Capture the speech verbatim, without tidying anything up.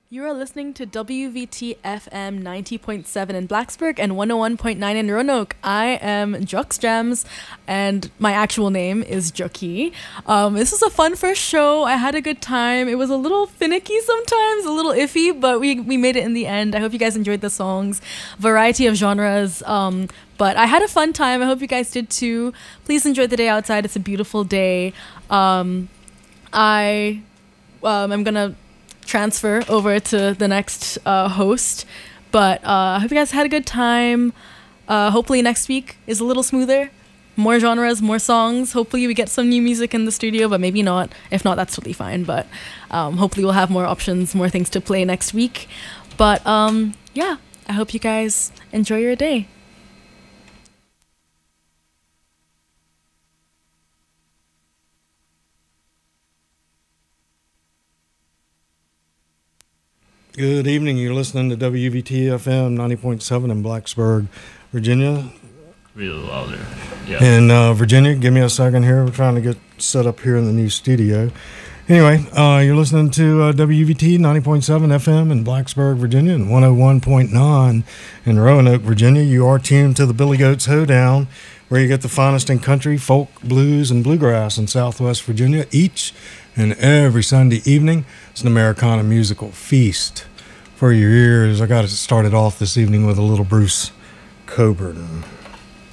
You are listening to W V T F M ninety point seven in Blacksburg and one oh one point nine in Roanoke. I am Jux Gems, and my actual name is Juki. Um, this was a fun first show. I had a good time. It was a little finicky sometimes, a little iffy, but we, we made it in the end. I hope you guys enjoyed the songs. Variety of genres. Um, but I had a fun time. I hope you guys did too. Please enjoy the day outside. It's a beautiful day. Um, I um, I'm going to transfer over to the next uh, host, but uh, I hope you guys had a good time. Uh, hopefully next week is a little smoother, more genres, more songs. Hopefully we get some new music in the studio, but maybe not. If not, that's totally fine, but um, hopefully we'll have more options, more things to play next week. But um, yeah, I hope you guys enjoy your day. Good evening. You're listening to W V T F M ninety point seven in Blacksburg, Virginia. Really louder. Yeah. In uh, Virginia, give me a second here. We're trying to get set up here in the new studio. Anyway, uh, you're listening to uh, W V T ninety point seven F M in Blacksburg, Virginia, and one oh one point nine in Roanoke, Virginia. You are tuned to the Billy Goats Hoedown, where you get the finest in country, folk, blues, and bluegrass in Southwest Virginia each and every Sunday evening. It's an Americana musical feast for your ears. I got it started off this evening with a little Bruce Coburn.